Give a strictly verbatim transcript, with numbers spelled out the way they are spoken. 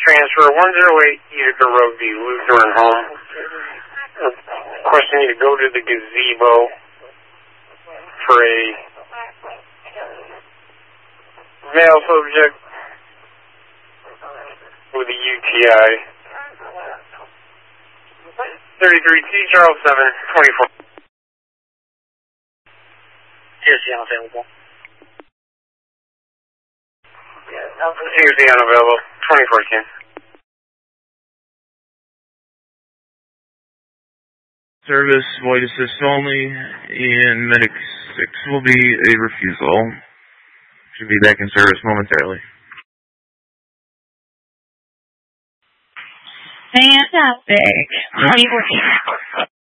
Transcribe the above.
transfer one zero eight Utica Road V, Lutheran Home. Requesting you to go to the gazebo for a male subject with a U T I. thirty-three T Charles seven twenty-four. C S C unavailable. C S C unavailable. twenty-four ten. Service, void assist only, and medic six will be a refusal. Should be back in service momentarily. Fantastic. How are you working?